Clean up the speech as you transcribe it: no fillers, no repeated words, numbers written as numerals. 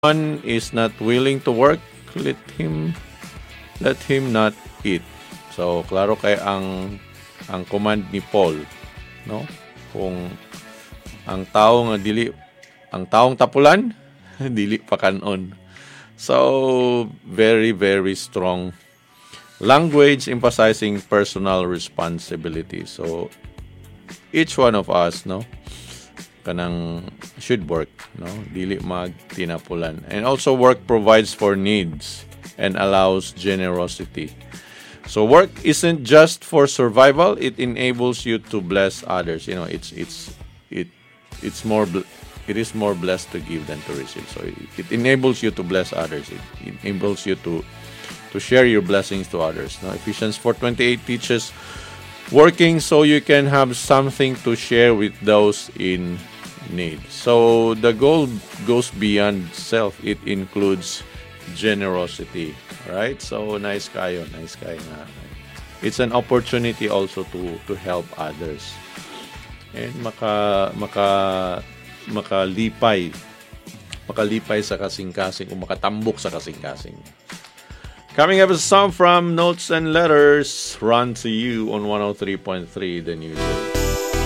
one is not willing to work, let him not eat. So klaro kay ang command ni Paul, no? Kung ang taong tapulan dili pa kanon. So very very strong language emphasizing personal responsibility. So each one of us, no, kanang should work, no, dili magtinapulan. And also work provides for needs and allows generosity. So work isn't just for survival, it enables you to bless others. You know, it is more blessed to give than to receive. So it enables you to bless others. It enables you to share your blessings to others. Now Ephesians 4:28 teaches working so you can have something to share with those in need. So the goal goes beyond self. It includes generosity, right? So nice kayo na. It's an opportunity also to help others and makalipay sa kasing-kasing o makatambok sa kasing-kasing. Coming up is a song from Notes and Letters, Run to You on 103.3 The News.